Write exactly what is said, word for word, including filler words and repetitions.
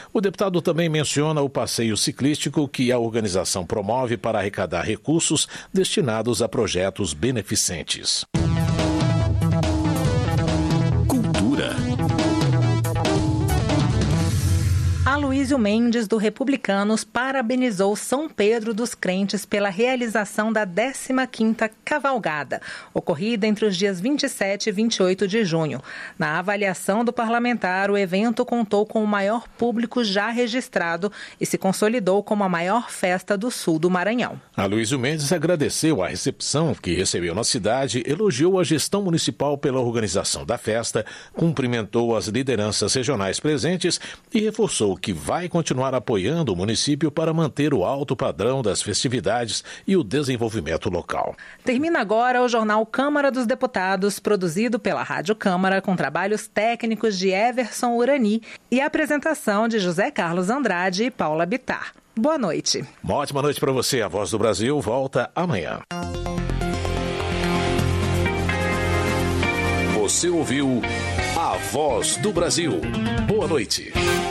O deputado também menciona o passeio ciclístico que a organização promove para arrecadar recursos destinados a projetos beneficentes. Cultura. Aloysio Mendes, do Republicanos, parabenizou São Pedro dos Crentes pela realização da décima quinta Cavalgada, ocorrida entre os dias vinte e sete e vinte e oito de junho. Na avaliação do parlamentar, o evento contou com o maior público já registrado e se consolidou como a maior festa do sul do Maranhão. Aloysio Mendes agradeceu a recepção que recebeu na cidade, elogiou a gestão municipal pela organização da festa, cumprimentou as lideranças regionais presentes e reforçou que vai continuar apoiando o município para manter o alto padrão das festividades e o desenvolvimento local. Termina agora o jornal Câmara dos Deputados, produzido pela Rádio Câmara, com trabalhos técnicos de Everson Urani e a apresentação de José Carlos Andrade e Paula Bittar. Boa noite. Uma ótima noite para você. A Voz do Brasil volta amanhã. Você ouviu A Voz do Brasil. Boa noite.